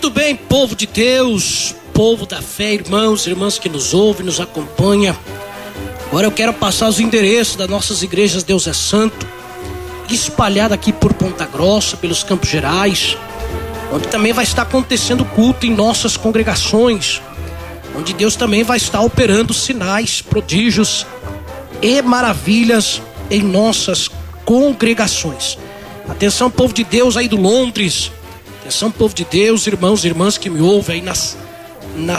Muito bem, povo de Deus, povo da fé, irmãos e irmãs que nos ouvem, nos acompanham. Agora eu quero passar os endereços das nossas igrejas Deus é Santo, espalhada aqui por Ponta Grossa, pelos Campos Gerais, onde também vai estar acontecendo culto em nossas congregações, onde Deus também vai estar operando sinais, prodígios e maravilhas em nossas congregações. Atenção, povo de Deus aí do Londres. Atenção, povo de Deus, irmãos e irmãs que me ouvem aí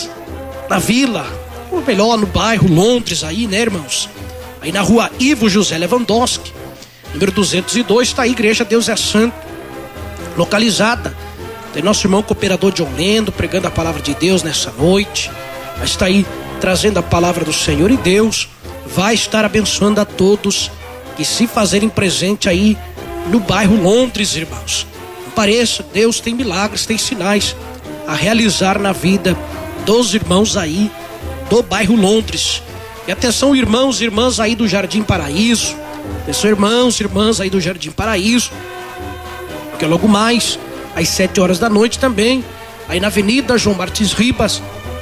na vila, ou melhor, no bairro Londres aí, né, irmãos? Aí na rua Ivo José Lewandowski, número 202, está a igreja Deus é Santo, localizada. Tem nosso irmão cooperador John Lendo, pregando a palavra de Deus nessa noite. Vai estar aí trazendo a palavra do Senhor, e Deus vai estar abençoando a todos que se fazerem presente aí no bairro Londres, irmãos. Pareça, Deus tem milagres, tem sinais a realizar na vida dos irmãos aí do bairro Londres. E atenção, irmãos e irmãs aí do Jardim Paraíso. Atenção, irmãos e irmãs aí do Jardim Paraíso, porque logo mais às 7 horas da noite também, aí na Avenida João Martins Ribas,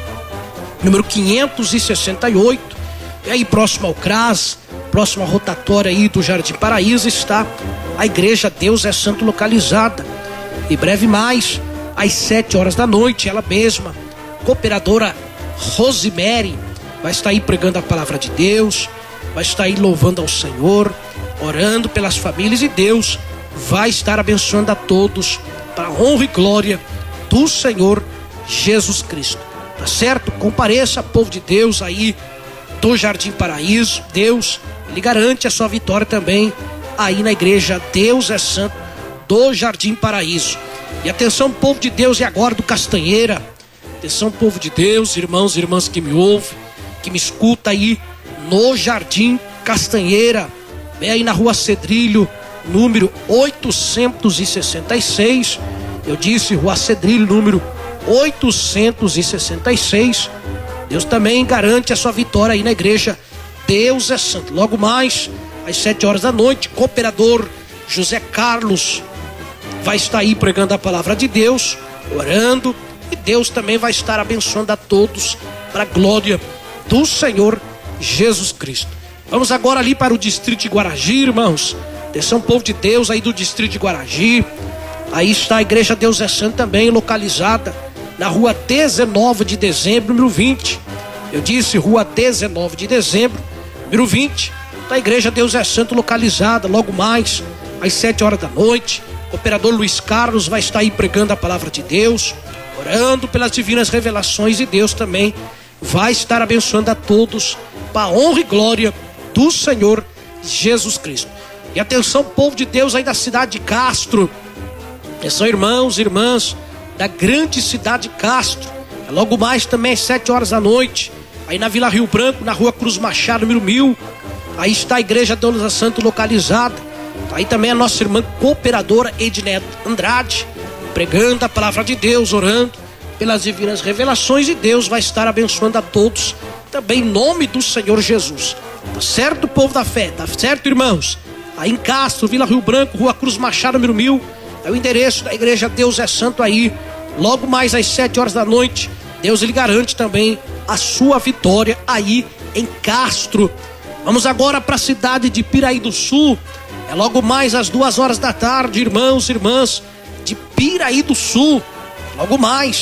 número 568, e aí próximo ao CRAS, próximo à rotatória aí do Jardim Paraíso, está a igreja Deus é Santo localizada. Em breve mais, às 7 horas da noite, ela mesma, cooperadora Rosemary, vai estar aí pregando a palavra de Deus, vai estar aí louvando ao Senhor, orando pelas famílias, e Deus vai estar abençoando a todos para a honra e glória do Senhor Jesus Cristo. Tá certo? Compareça, povo de Deus aí do Jardim Paraíso. Deus, Ele garante a sua vitória também aí na igreja Deus é Santo do Jardim Paraíso. E atenção, povo de Deus, e agora do Castanheira. Atenção, povo de Deus, irmãos e irmãs que me ouvem, que me escuta aí no Jardim Castanheira, bem aí na rua Cedrilho, número 866. Eu disse rua Cedrilho, número 866. Deus também garante a sua vitória aí na igreja Deus é Santo. Logo mais às 7 horas da noite, cooperador José Carlos vai estar aí pregando a palavra de Deus, orando, e Deus também vai estar abençoando a todos para a glória do Senhor Jesus Cristo. Vamos agora ali para o distrito de Guaragi, irmãos. Atenção, povo de Deus aí do distrito de Guaragi. Aí está a igreja Deus é Santo também, localizada na rua 19 de dezembro, número 20. Eu disse rua 19 de dezembro, número 20. Da igreja Deus é Santo, localizada logo mais às 7 horas da noite. O operador Luiz Carlos vai estar aí pregando a palavra de Deus, orando pelas divinas revelações, e Deus também vai estar abençoando a todos para a honra e glória do Senhor Jesus Cristo. E atenção, povo de Deus aí da cidade de Castro. Atenção, irmãos e irmãs da grande cidade de Castro. Logo mais também às 7 horas da noite, aí na Vila Rio Branco, na rua Cruz Machado, número 1000. Aí está a igreja Deus é Santo localizada. Aí também a nossa irmã cooperadora Edneto Andrade, pregando a palavra de Deus, orando pelas divinas revelações, e Deus vai estar abençoando a todos também em nome do Senhor Jesus. Tá certo, povo da fé? Tá certo, irmãos? Aí em Castro, Vila Rio Branco, rua Cruz Machado, número 1000, é o endereço da igreja Deus é Santo aí. Logo mais às 7 horas da noite, Deus Ele garante também a sua vitória aí em Castro. Vamos agora para a cidade de Piraí do Sul. É logo mais às 2 horas da tarde, irmãos e irmãs de Piraí do Sul. Logo mais